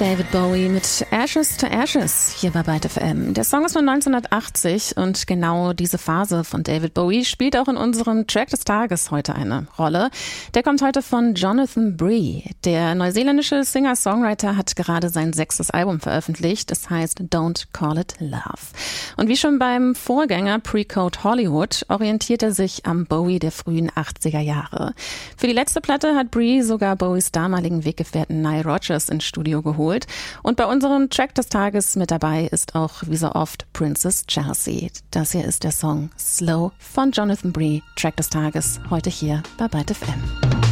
David Bowie mit Ashes to Ashes hier bei Byte FM. Der Song ist von 1980 und genau diese Phase von David Bowie spielt auch in unserem Track des Tages heute eine Rolle. Der kommt heute von Jonathan Bree. Der neuseeländische Singer-Songwriter hat gerade sein 6. Album veröffentlicht. Das heißt Don't Call It Love. Und wie schon beim Vorgänger Pre-Code Hollywood orientiert er sich am Bowie der frühen 80er Jahre. Für die letzte Platte hat Bree sogar Bowies damaligen Weggefährten Nile Rodgers ins Studio geholt. Und bei unserem Track des Tages mit dabei ist auch wie so oft Princess Chelsea. Das hier ist der Song Slow von Jonathan Bree. Track des Tages heute hier bei Byte FM.